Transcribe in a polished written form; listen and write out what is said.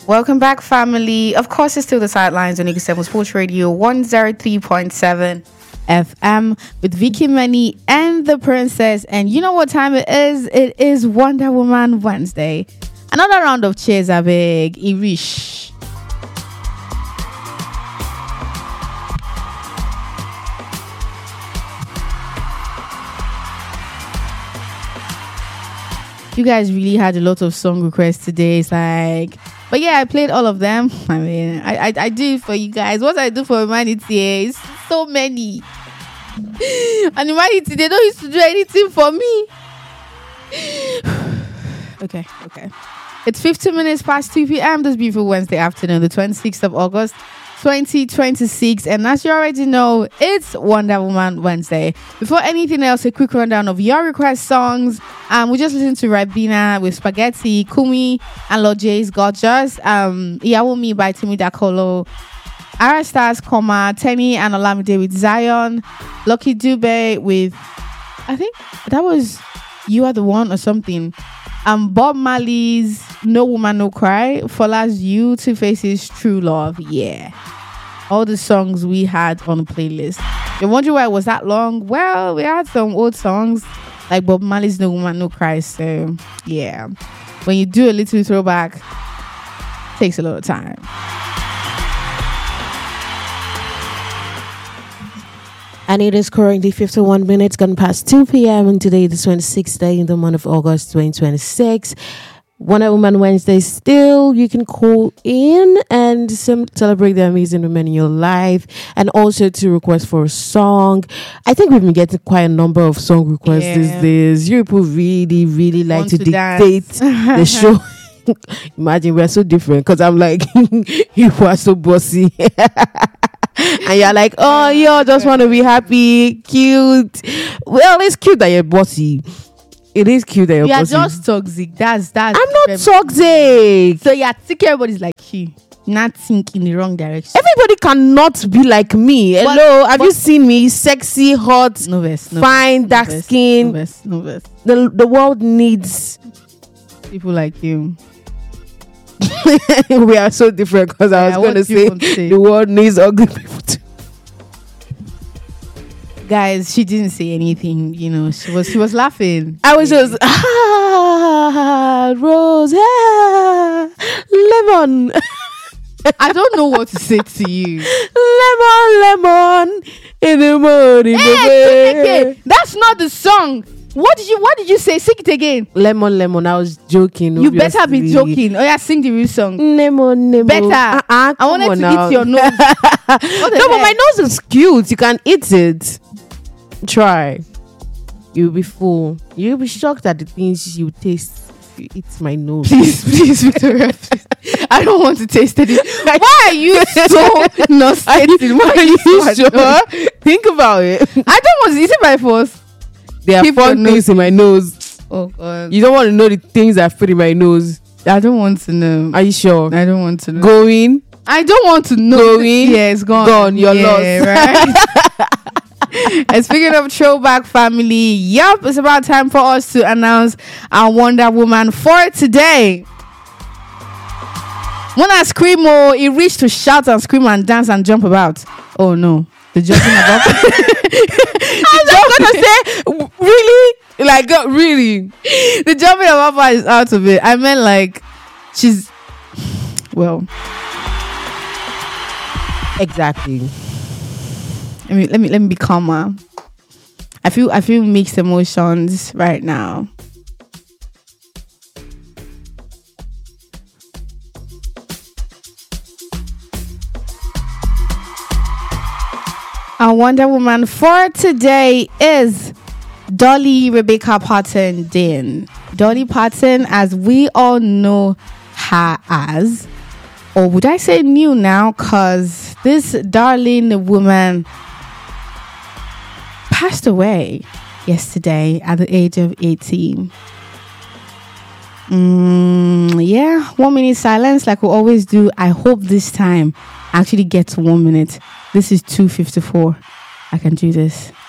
Welcome back, family. Of course, it's still the sidelines on Eagle 7 Sports Radio 103.7 FM with Vicky Money and the Princess. And you know what time it is? It is Wonder Woman Wednesday. Another round of cheers, I beg. Irish. You guys really had a lot of song requests today. It's like, but yeah, I played all of them. I mean, I do it for you guys. What I do for humanity is so many. And humanity, they don't used to do anything for me. Okay. It's 15 minutes past 2 p.m. this beautiful Wednesday afternoon, the 26th of August, 2026. And as you already know, it's Wonder Woman Wednesday. Before anything else, a quick rundown of your request songs. We just listened to Ribena with Spaghetti, Kumi and Lord J's Gorgeous, Iyawo Me by Timi Dakolo, Arastars, Tenny and Olamide with Zion, Lucky Dube with, I think that was You Are the One or something. Bob Marley's No Woman No Cry, Fola's You, Two Faces, True Love. Yeah, all the songs we had on the playlist. You're wondering why it was that long? Well, we had some old songs like Bob Marley's No Woman No Cry. So yeah, when you do a little throwback, it takes a lot of time. And it is currently 51 minutes gone past 2 p.m. and today the 26th day in the month of August 2026. Wonder Woman Wednesday still. You can call in and celebrate the amazing women in your life and also to request for a song. I think we've been getting quite a number of song requests these days. You people really like to dictate the show. Imagine we're so different because I'm like, you are so bossy. And you're like, oh, you just want to be happy, cute. Well, it's cute that you're bossy. It is cute that you're bossy. You're just toxic. That's. I'm not toxic. So yeah, think everybody's like you. Not think in the wrong direction. Everybody cannot be like me. Hello, have you seen me? Sexy, hot, fine, dark skin. No verse. The world needs people like you. We are so different because I was going to say the world needs ugly people too. Guys, she didn't say anything. You know, she was laughing. I was just rose, lemon. I don't know what to say to you. Lemon in the morning. Hey, that's not the song. What did you say? Sing it again. Lemon. I was joking. You better be joking. Oh yeah, sing the real song. Lemon. Better. I wanted to eat your nose. No, but my nose is cute. You can eat it. Try. You'll be full. You'll be shocked at the things you taste if you eat my nose. Please, Victoria. Please. I don't want to taste it. Why are you so nauseating? Why are you sure? Think about it. I don't want to. Is it my fault? There are fun things in my nose. Oh God. You don't want to know the things I put in my nose. I don't want to know. Are you sure? I don't want to know. Going? I don't want to know. Going? Yeah, it's gone. Gone. You're lost. Right? And speaking of throwback family, yup, it's about time for us to announce our Wonder Woman for today. When I scream, it reached to shout and scream and dance and jump about. Oh no. The jumping about. I was gonna say, really? Like, really? The jumping about is out of it. I meant like, she's, well. Exactly. Let me be calmer. I feel mixed emotions right now. Our Wonder Woman for today is Dolly Rebecca Parton Dean. Dolly Parton, as we all know her as, or would I say new now, because this darling woman passed away yesterday at the age of 18. Yeah, 1 minute silence like we always do. I hope this time I actually get to 1 minute. This is 2:54. I can do this.